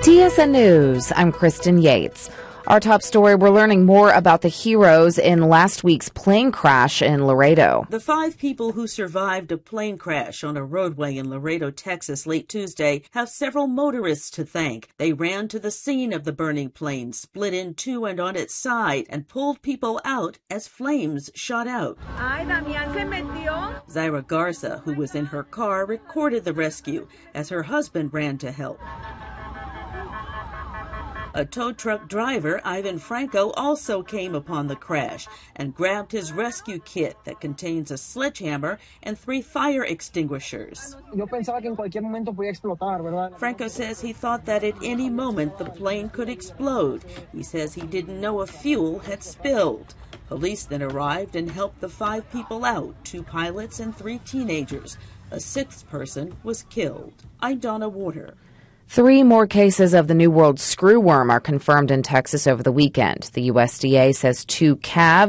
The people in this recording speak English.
TSN News, I'm Kristen Yates. Our top story, we're learning more about the heroes in last week's plane crash in Laredo. The 5 people who survived a plane crash on a roadway in Laredo, Texas late Tuesday have several motorists to thank. They ran to the scene of the burning plane, split in two and on its side, and pulled people out as flames shot out. Zaira Garza, who was in her car, recorded the rescue as her husband ran to help. A tow truck driver, Ivan Franco, also came upon the crash and grabbed his rescue kit that contains a sledgehammer and 3 fire extinguishers. Franco says he thought that at any moment the plane could explode. He says he didn't know if fuel had spilled. Police then arrived and helped the 5 people out, 2 pilots and 3 teenagers. A 6th person was killed. I'm Donna Warder. 3 more cases of the New World screwworm are confirmed in Texas over the weekend. The USDA says 2 calves